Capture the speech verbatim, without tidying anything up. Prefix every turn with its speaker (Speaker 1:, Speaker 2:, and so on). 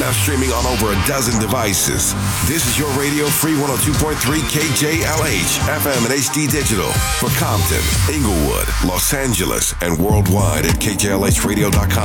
Speaker 1: Now streaming on over a dozen devices. This is your Radio Free one oh two point three K J L H, F M and H D Digital for Compton, Inglewood, Los Angeles, and worldwide at K J L H radio dot com.